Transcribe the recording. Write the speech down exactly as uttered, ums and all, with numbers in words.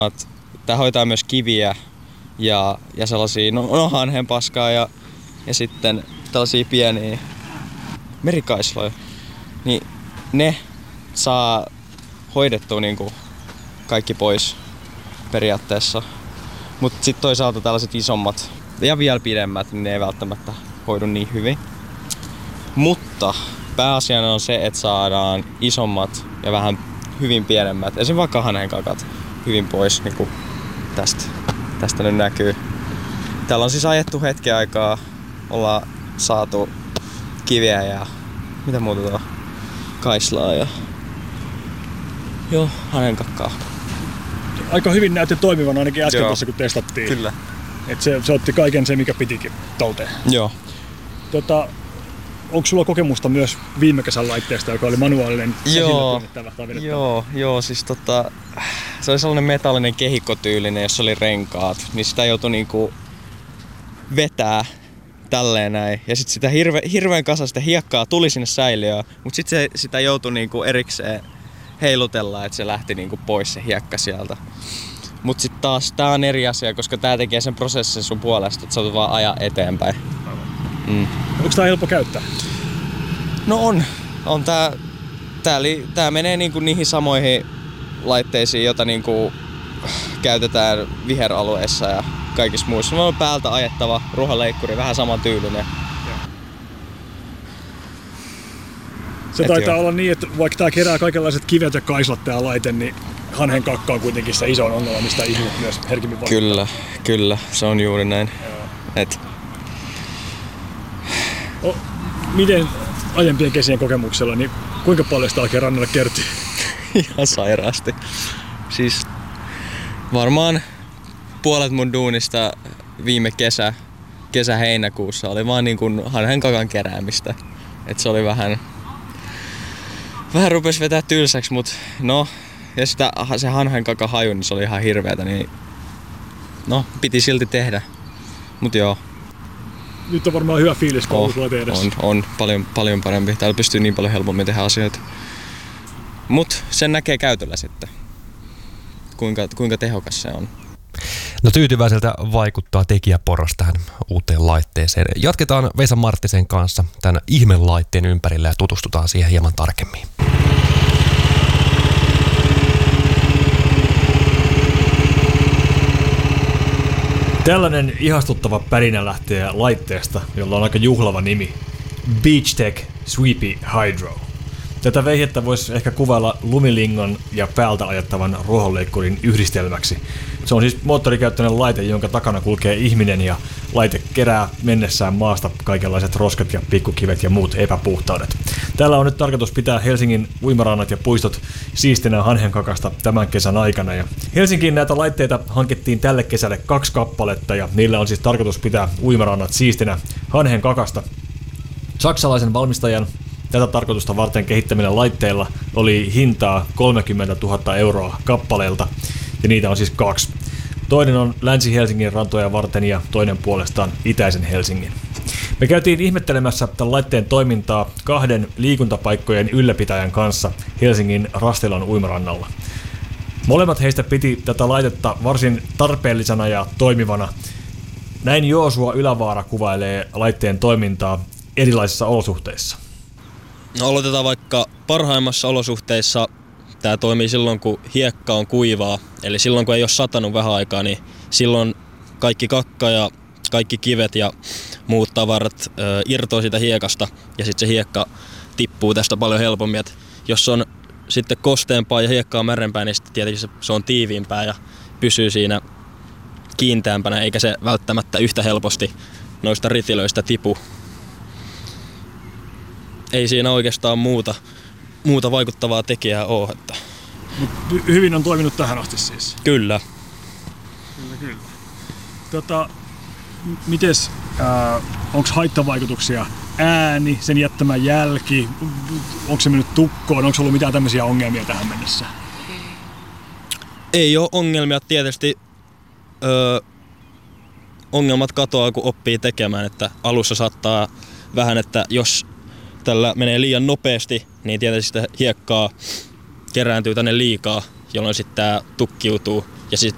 Tää hoitaa myös kiviä ja, ja sellaisia no, no hanhenpaskaa ja, ja sitten tällaisia pieniä merikaisloja. Niin ne saa hoidettua niinku kaikki pois periaatteessa. Mut sit toisaalta tällaiset isommat ja vielä pidemmät, niin ne ei välttämättä hoidu niin hyvin. Mutta pääasiana on se, että saadaan isommat ja vähän hyvin pienemmät, esimerkiksi vaikka hanhenkakat, hyvin pois niin kuin tästä. Tästä nyt näkyy. Täällä on siis ajettu hetken aikaa, ollaan saatu kiviä ja mitä muuta tuo, kaislaa ja joo, hanenkakkaa. Aika hyvin näytti toimivan ainakin äsken tuossa kun testattiin. Kyllä. Et se, se otti kaiken se, mikä pitikin talteen. Joo. Tota, onko sulla kokemusta myös viime kesän laitteesta, joka oli manuaalinen? Joo, joo, joo, siis tota, se oli sellainen metallinen kehikkotyylinen, jossa oli renkaat, niin sitä joutui niinku vetää tälleen näin. Ja sit sitä hirve, hirveän kasa sitä hiekkaa tuli sinne säiliöön, mut sit se, sitä joutui niinku erikseen heilutella, että se lähti niinku pois se hiekka sieltä. Mut sit taas tää on eri asia, koska tää tekee sen prosessin sun puolesta, että sä voit vaan ajaa eteenpäin. Mm. Onko tää helppo käyttää? No on. on tää, tää, li, tää menee niinku niihin samoihin laitteisiin, joita niinku käytetään viheralueissa ja kaikissa muissa. On päältä ajettava ruohonleikkuri, vähän saman tyylinen. Se taitaa olla niin, että vaikka tää kerää kaikenlaiset kivet ja kaislat tää laite, niin hanhenkakka on kuitenkin se iso ongelma, mistä ihmiset myös herkimmin valittaa. Kyllä, kyllä, se on juuri näin. Et... O, miten aiempien kesien kokemuksella, niin kuinka paljon sitä oikein rannalle kertyy? Ihan sairaasti. Siis varmaan puolet mun duunista viime kesä, kesä-heinäkuussa oli vaan niin kuin hanhenkakan keräämistä. Et se oli vähän, vähän rupesi vetää tylsäksi, mut no, ja sitä, se hanhenkaka haju, niin se oli ihan hirveetä, niin no, piti silti tehdä. Mut joo. Nyt on varmaan hyvä fiilis, kun oh, on tehdessä. On, on paljon, paljon parempi. Täällä pystyy niin paljon helpommin tehdä asioita. Mut sen näkee käytöllä sitten, kuinka, kuinka tehokas se on. No tyytyväiseltä vaikuttaa tekijäporras tähän uuteen laitteeseen. Jatketaan Vesa Marttisen kanssa tämän ihmelaitteen ympärillä ja tutustutaan siihen hieman tarkemmin. Tällainen ihastuttava pärinä lähtee laitteesta, jolla on aika juhlava nimi. Beachtech Sweepy Hydro. Tätä vehjettä voisi ehkä kuvailla lumilingon ja päältä ajettavan ruohonleikkurin yhdistelmäksi. Se on siis moottorikäyttöinen laite, jonka takana kulkee ihminen ja laite kerää mennessään maasta kaikenlaiset roskat ja pikkukivet ja muut epäpuhtaudet. Täällä on nyt tarkoitus pitää Helsingin uimarannat ja puistot siistinä hanhenkakasta tämän kesän aikana. Ja Helsinkiin näitä laitteita hankittiin tälle kesälle kaksi kappaletta ja niillä on siis tarkoitus pitää uimarannat siistinä hanhenkakasta. Saksalaisen valmistajan tätä tarkoitusta varten kehittämillä laitteilla oli hintaa kolmekymmentätuhatta euroa kappaleelta, ja niitä on siis kaksi. Toinen on Länsi-Helsingin rantoja varten ja toinen puolestaan Itäisen Helsingin. Me käytiin ihmettelemässä tämän laitteen toimintaa kahden liikuntapaikkojen ylläpitäjän kanssa Helsingin Rastilan uimarannalla. Molemmat heistä piti tätä laitetta varsin tarpeellisena ja toimivana. Näin Joosua Ylävaara kuvailee laitteen toimintaa erilaisissa olosuhteissa. No aloitetaan vaikka parhaimmassa olosuhteissa. Tämä toimii silloin, kun hiekka on kuivaa. Eli silloin, kun ei ole satanut vähän aikaa, niin silloin kaikki kakka ja kaikki kivet ja muut tavarat ö, irtoaa siitä hiekasta. Ja sitten se hiekka tippuu tästä paljon helpommin. Et jos on sitten kosteampaa ja hiekka on märempää, niin sitten tietenkin se, se on tiiviimpää ja pysyy siinä kiinteämpänä, eikä se välttämättä yhtä helposti noista ritilöistä tipu. Ei siinä oikeastaan muuta, muuta vaikuttavaa tekijää ole. Että. Mut hyvin on toiminut tähän asti siis? Kyllä. Kyllä, kyllä. Tota, mites, äh, onko haittavaikutuksia? Ääni, sen jättämä jälki, onko se mennyt tukkoon, onko ollut mitään tämmöisiä ongelmia tähän mennessä? Ei ole ongelmia tietysti. Öö, ongelmat katoaa, kun oppii tekemään. Että alussa saattaa vähän, että jos tällä menee liian nopeasti, niin tietysti sitä hiekkaa kerääntyy tänne liikaa, jolloin sitten tämä tukkiutuu ja sit